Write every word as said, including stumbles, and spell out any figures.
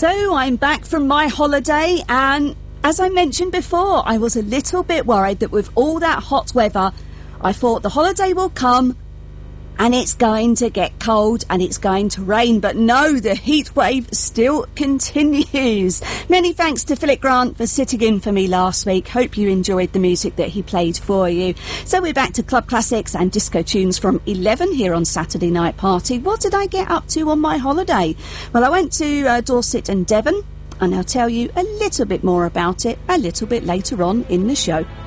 So I'm back from my holiday, and as I mentioned before, I was a little bit worried that with all that hot weather, I thought the holiday will come and it's going to get cold and it's going to rain. But no, the heat wave still continues. Many thanks to Philip Grant for sitting in for me last week. Hope you enjoyed the music that he played for you. So we're back to club classics and disco tunes from eleven here on Saturday Night Party. What did I get up to on my holiday? Well, I went to uh, Dorset and Devon, and I'll tell you a little bit more about it a little bit later on in the show.